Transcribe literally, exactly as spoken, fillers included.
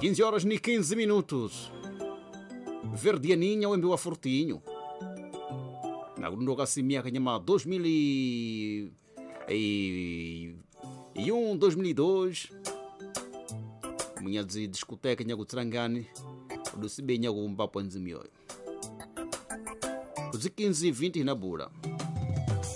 quinze horas e quinze minutos. Verdianinha wembe wa Fortinho. Na kundoka simia kanyama dois mil e um, dois mil e dois. Munha de discoteca nyago Trangani. Do sibe nyago mbapo nzimioyo. Kuzi quinze e vinte na bura.